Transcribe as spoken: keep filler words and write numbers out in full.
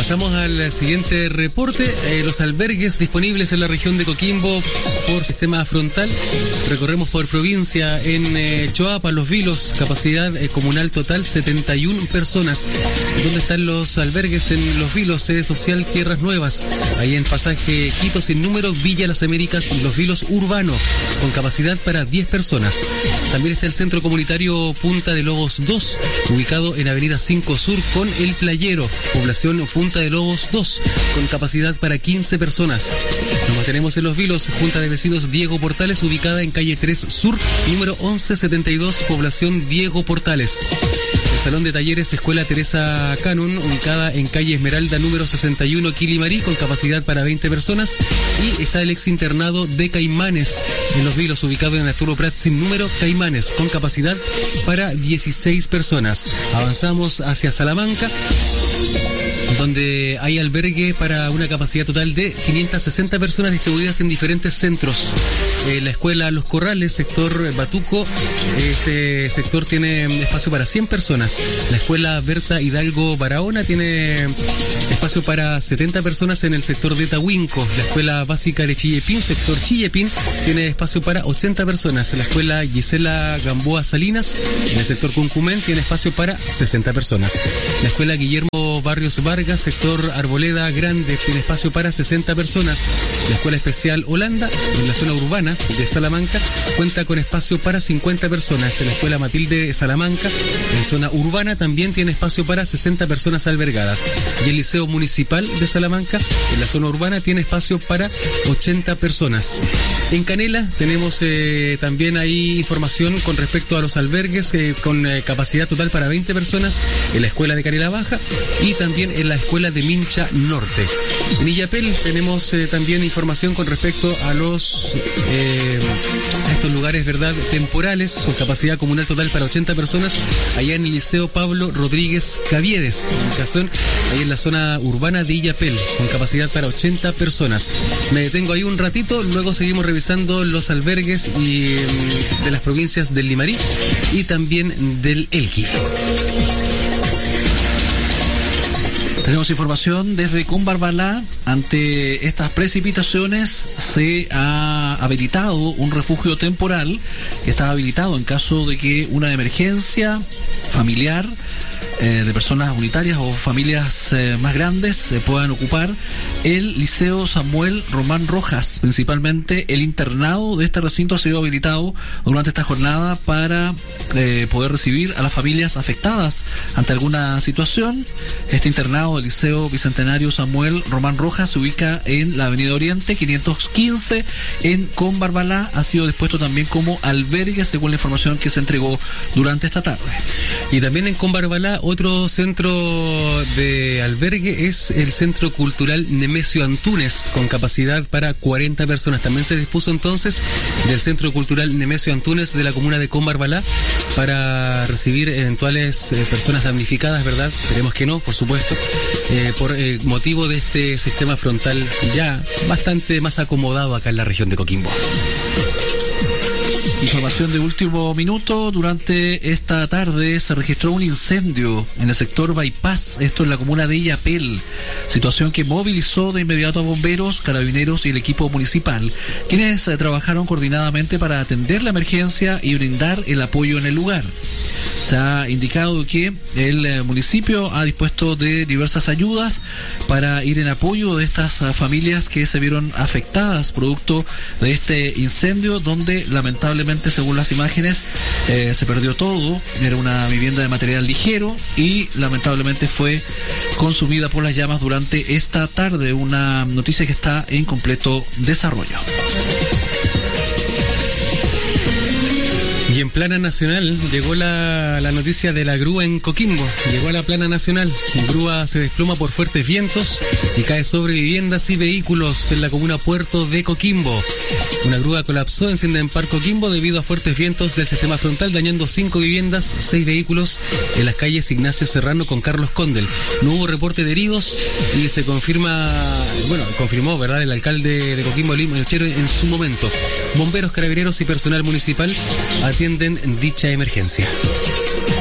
Pasamos al siguiente reporte. Eh, los albergues disponibles en la región de Coquimbo por sistema frontal. Recorremos por provincia. En eh, Choapa, Los Vilos, capacidad eh, comunal total setenta y una personas. ¿Dónde están los albergues? En Los Vilos, sede social Tierras Nuevas. Ahí en pasaje Quito sin número, Villa Las Américas, Los Vilos Urbano, con capacidad para diez personas. También está el centro comunitario Punta de Lobos dos, ubicado en Avenida cinco Sur con El Playero, población Punta de Lobos dos, con capacidad para quince personas. Nos mantenemos en Los Vilos, Junta de Vecinos Diego Portales, ubicada en calle tres Sur, número once setenta y dos, población Diego Portales. El Salón de Talleres Escuela Teresa Cannon, ubicada en calle Esmeralda número sesenta y uno, Quilimarí, con capacidad para veinte personas. Y está el ex internado de Caimanes en Los Vilos, ubicado en Arturo Prat sin número, Caimanes, con capacidad para dieciséis personas. Avanzamos hacia Salamanca, donde hay albergue para una capacidad total de quinientas sesenta personas distribuidas en diferentes centros. Eh, la escuela Los Corrales, sector Batuco, ese sector tiene espacio para cien personas. La escuela Berta Hidalgo Barahona tiene espacio para setenta personas en el sector de Tahuinco. La escuela básica de Chillepín, sector Chillepín, tiene espacio para ochenta personas. La escuela Gisela Gamboa Salinas, en el sector Cuncumén, tiene espacio para sesenta personas. La escuela Guillermo Barrios Vargas, sector Arboleda Grande, tiene espacio para sesenta personas. La escuela especial Holanda, en la zona urbana de Salamanca, cuenta con espacio para cincuenta personas. La escuela Matilde Salamanca, en zona urbana, también tiene espacio para sesenta personas albergadas. Y el Liceo Municipal de Salamanca, en la zona urbana, tiene espacio para ochenta personas. En Canela tenemos eh, también ahí información con respecto a los albergues eh, con eh, capacidad total para veinte personas en la escuela de Canela Baja y también en la escuela de Mincha Norte. En Illapel tenemos eh, también información con respecto a los eh, a estos lugares, ¿verdad?, temporales con capacidad comunal total para ochenta personas, allá en el Liceo Pablo Rodríguez Caviedes, ubicación ahí en la zona urbana de Illapel, con capacidad para ochenta personas. Me detengo ahí un ratito, luego seguimos revisando los albergues y de las provincias del Limarí y también del Elqui. Tenemos información desde Combarbalá. Ante estas precipitaciones se ha habilitado un refugio temporal que está habilitado en caso de que una emergencia familiar eh, de personas unitarias o familias eh, más grandes eh, puedan ocupar el Liceo Samuel Román Rojas. Principalmente el internado de este recinto ha sido habilitado durante esta jornada para eh, poder recibir a las familias afectadas ante alguna situación. Este internado del Liceo Bicentenario Samuel Román Rojas se ubica en la Avenida Oriente quinientos quince en Combarbalá. Ha sido dispuesto también como albergue según la información que se entregó durante esta tarde. Y también en Combarbalá otro centro de albergue es el Centro Cultural Nemesio Antunes, con capacidad para cuarenta personas. También se dispuso entonces del Centro Cultural Nemesio Antunes de la comuna de Combarbalá para recibir eventuales eh, personas damnificadas, ¿verdad? Esperemos que no, por supuesto, eh, por eh, motivo de este sistema frontal ya bastante más acomodado acá en la región de Coquimbo. Información de último minuto. Durante esta tarde se registró un incendio en el sector Bypass, esto en la comuna de Illapel, situación que movilizó de inmediato a bomberos, carabineros y el equipo municipal, quienes eh, trabajaron coordinadamente para atender la emergencia y brindar el apoyo en el lugar. Se ha indicado que el eh, municipio ha dispuesto de diversas ayudas para ir en apoyo de estas uh, familias que se vieron afectadas producto de este incendio, donde lamentablemente, según las imágenes, eh, se perdió todo. Era una vivienda de material ligero y lamentablemente fue consumida por las llamas durante esta tarde. Una noticia que está en completo desarrollo. Y en plana nacional llegó la, la noticia de la grúa en Coquimbo. Llegó a la plana nacional. La grúa se desploma por fuertes vientos y cae sobre viviendas y vehículos en la comuna Puerto de Coquimbo. Una grúa colapsó en Ciendempar, Coquimbo, debido a fuertes vientos del sistema frontal, dañando cinco viviendas, seis vehículos en las calles Ignacio Serrano con Carlos Condel. No hubo reporte de heridos y se confirma, bueno, confirmó, ¿verdad?, el alcalde de Coquimbo, Lima Nochero, en su momento. Bomberos, carabineros y personal municipal atienden dicha emergencia.